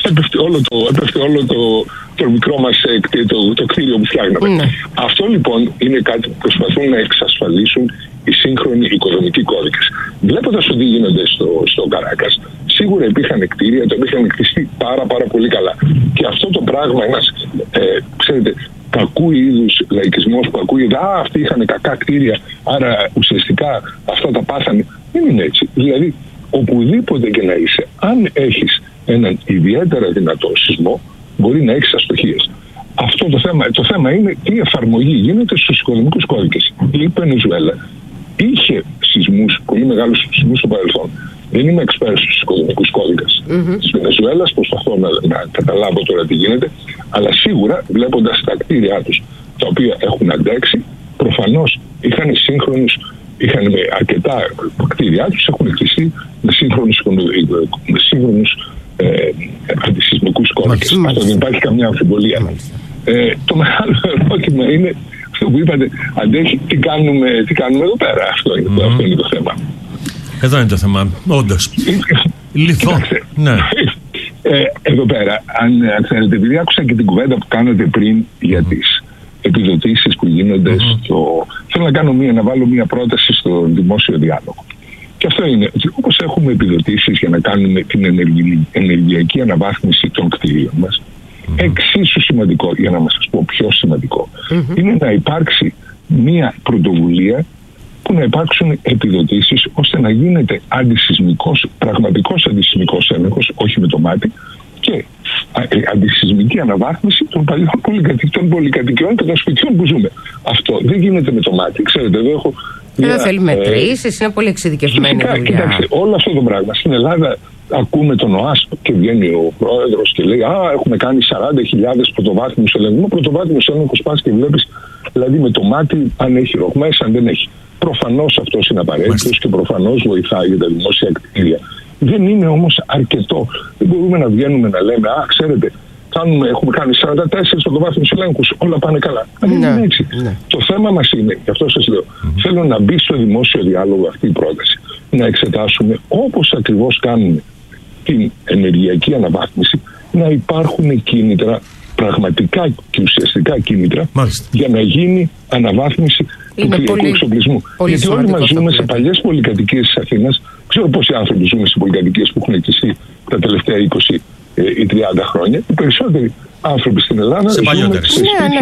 έπεφτε όλο το μικρό μας το κτίριο που φτιάχναμε. Αυτό λοιπόν είναι κάτι που προσπαθούν να εξασφαλίσουν οι σύγχρονοι οικοδομικοί κώδικες. Βλέποντας ότι γίνονται στο Καράκας, σίγουρα υπήρχαν κτίρια, το είχαν κτιστεί πάρα πολύ καλά. Και αυτό το πράγμα, ένας ξέρετε, κακού είδους λαϊκισμός που ακούγεται, αυτοί είχαν κακά κτίρια, άρα ουσιαστικά αυτά τα πάθανε. Δεν είναι έτσι. Δηλαδή, οπουδήποτε και να είσαι, αν έχεις έναν ιδιαίτερα δυνατό σεισμό, μπορεί να έχεις αστοχίες. Αυτό το θέμα είναι τι εφαρμογή γίνεται στους οικοδομικούς κώδικες. Η Βενεζουέλα είχε σεισμούς, πολύ μεγάλους σεισμούς στο παρελθόν. Δεν είμαι εξπέρας στους οικοδομικούς κώδικες της Βενεζουέλας, προσπαθώ να καταλάβω τώρα τι γίνεται, αλλά σίγουρα βλέποντας τα κτίρια τους, τα οποία έχουν αντέξει, προφανώς είχαν αρκετά κτίρια τους, έχουν κτιστεί με σύγχρονους αντισεισμικούς κώδικες. Αυτό δεν υπάρχει καμιά αμφιβολία. Το μεγάλο ερώτημα είναι αυτό που είπατε, αντέχει, τι κάνουμε εδώ πέρα. Αυτό είναι το θέμα. Εδώ είναι το θέμα, όντως. Λιθό. Ναι. Εδώ πέρα, αν θέλετε, επειδή άκουσα και την κουβέντα που κάνατε πριν για τις επιδοτήσεις που γίνονται θέλω να βάλω μία πρόταση στο δημόσιο διάλογο. Και αυτό είναι ότι όπως έχουμε επιδοτήσεις για να κάνουμε την ενεργειακή αναβάθμιση των κτηρίων μας, εξίσου σημαντικό, για να σας πω πιο σημαντικό, είναι να υπάρξει μία πρωτοβουλία που να υπάρξουν επιδοτήσεις ώστε να γίνεται πραγματικός αντισεισμικός έλεγχος, όχι με το μάτι, και αντισεισμική αναβάθμιση των παλιών πολυκατοικιών και των σπιτιών που ζούμε. Αυτό δεν γίνεται με το μάτι. Ξέρετε, εδώ θέλει μετρήσεις, είναι πολύ εξειδικευμένη δουλειά. Κοιτάξτε, όλο αυτό το πράγμα στην Ελλάδα. Ακούμε τον ΟΑΣΠ και βγαίνει ο πρόεδρος και λέει έχουμε κάνει 40.000 πρωτοβάθμιους ελέγχους. Πρωτοβάθμιους έλεγχους πας και βλέπεις, δηλαδή με το μάτι, αν έχει ρογμές, αν δεν έχει. Προφανώς αυτός είναι απαραίτητος και προφανώς βοηθάει για τα δημόσια κτίρια. Δεν είναι όμως αρκετό. Δεν μπορούμε να βγαίνουμε να λέμε ξέρετε, έχουμε κάνει 44 πρωτοβάθμιους ελέγχους, όλα πάνε καλά. Δεν είναι έτσι. Το θέμα μας είναι, γι' αυτό σας λέω, θέλω να μπει στο δημόσιο διάλογο αυτή η πρόταση. Να εξετάσουμε, όπως ακριβώς κάνουμε την ενεργειακή αναβάθμιση, να υπάρχουν κίνητρα, πραγματικά και ουσιαστικά κίνητρα, για να γίνει αναβάθμιση του κτηριακού εξοπλισμού. Γιατί όλοι μας ζούμε σε παλιές πολυκατοικίες της Αθήνας. Ξέρω πόσοι άνθρωποι ζούμε σε πολυκατοικίες που έχουν εκτιστεί τα τελευταία 20 ή 30 χρόνια. Οι περισσότεροι άνθρωποι στην Ελλάδα ζούμε σε σπίτια